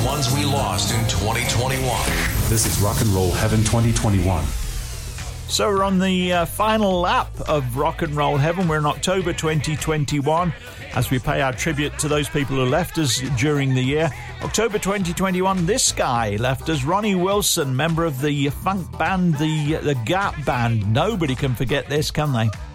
ones we lost in 2021. This is Rock and Roll Heaven 2021. So we're on the final lap of Rock and Roll Heaven. We're in October 2021 as we pay our tribute to those people who left us during the year. October 2021, this guy left us, Ronnie Wilson, member of the funk band, the Gap Band. Nobody can forget this, can they?